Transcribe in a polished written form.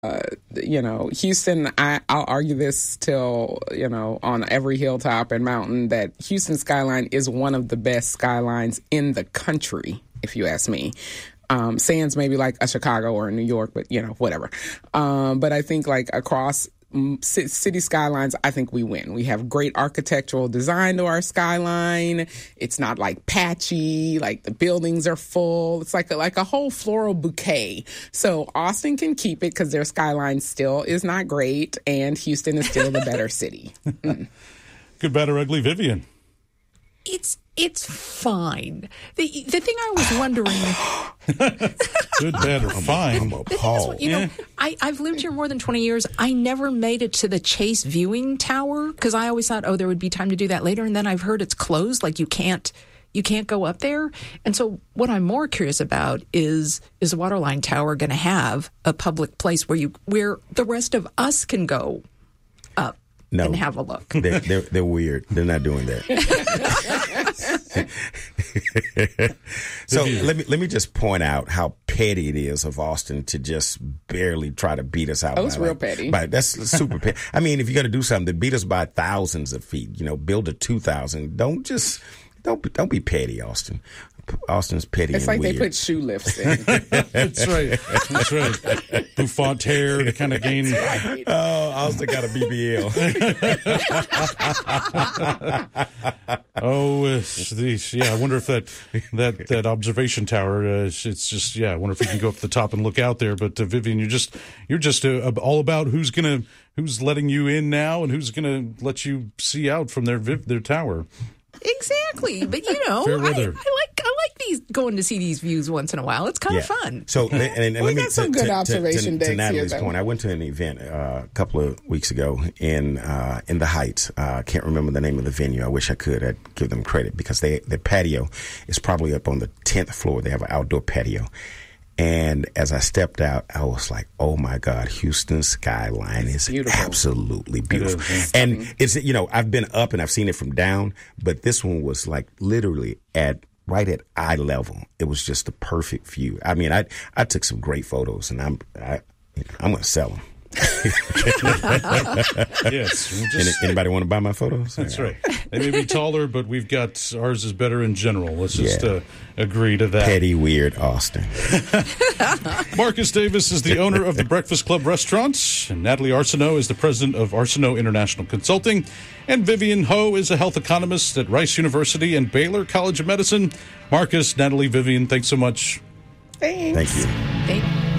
Houston, I'll argue this till, on every hilltop and mountain, that Houston skyline is one of the best skylines in the country, if you ask me. Sans maybe like a Chicago or a New York, but, whatever. But I think like across city skylines, I think we win. We have great architectural design to our skyline. It's not like patchy, like the buildings are full. It's like a whole floral bouquet. So Austin can keep it because their skyline still is not great, and Houston is still the better city. Good, bad, or ugly, Vivian? It's fine. The thing I was wondering... Good, bad, or fine? I've lived here more than 20 years. I never made it to the Chase viewing tower because I always thought, there would be time to do that later. And then I've heard it's closed. Like you can't go up there. And so what I'm more curious about is the Waterline Tower going to have a public place where the rest of us can go up and have a look? They're weird. They're not doing that. So let me just point out how petty it is of Austin to just barely try to beat us out. Oh, it's real petty. That's super petty. I mean, if you're going to do something, beat us by thousands of feet. Build a 2,000. Don't be petty, Austin. Austin's petty. It's and like weird. they put shoe lifts in. That's right. Bouffant hair to kind of gain. Right. Oh, Austin got a BBL. I wonder if that observation tower. It's just I wonder if you can go up the top and look out there. But Vivian, you're just all about who's letting you in now and who's gonna let you see out from their tower. Exactly, but I like these going to see these views once in a while. It's kind of fun. So, and we got some good observation days to Natalie's here, point, I went to an event a couple of weeks ago in the Heights. I can't remember the name of the venue. I wish I could. I'd give them credit because their patio is probably up on the 10th floor. They have an outdoor patio. And as I stepped out, I was like, oh, my God, Houston's skyline is beautiful. Absolutely beautiful. And it's, I've been up and I've seen it from down, but this one was like literally right at eye level. It was just the perfect view. I mean, I took some great photos, and I'm going to sell them. Yes. Anybody want to buy my photos? That's right. They may be taller, but we've got ours is better in general. Let's just agree to that. Petty, weird Austin. Marcus Davis is the owner of the Breakfast Club restaurants, and Natalie Arsenault is the president of Arsenault International Consulting, and Vivian Ho is a health economist at Rice University and Baylor College of Medicine. Marcus, Natalie, Vivian, thanks so much. Thanks. Thank you. Thank you.